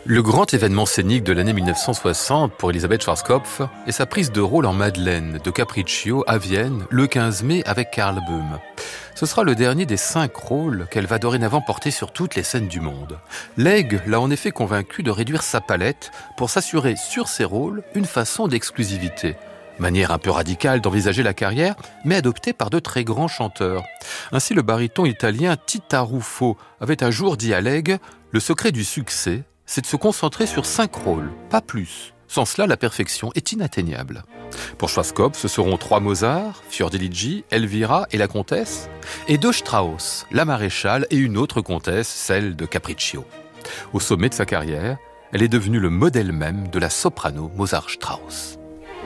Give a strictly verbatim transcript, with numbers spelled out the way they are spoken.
Le grand événement scénique de l'année mille neuf cent soixante pour Elisabeth Schwarzkopf est sa prise de rôle en Madeleine de Capriccio à Vienne le quinze mai avec Karl Böhm. Ce sera le dernier des cinq rôles qu'elle va dorénavant porter sur toutes les scènes du monde. Legge l'a en effet convaincu de réduire sa palette pour s'assurer sur ses rôles une façon d'exclusivité. Manière un peu radicale d'envisager la carrière, mais adoptée par de très grands chanteurs. Ainsi, le baryton italien Tita Ruffo avait un jour dit à Legge « Le secret du succès, c'est de se concentrer sur cinq rôles, pas plus. Sans cela, la perfection est inatteignable. » Pour Schwarzkopf, ce seront trois Mozart, Fiordiligi, Elvira et la comtesse, et deux Strauss, la maréchale et une autre comtesse, celle de Capriccio. Au sommet de sa carrière, elle est devenue le modèle même de la soprano Mozart-Strauss.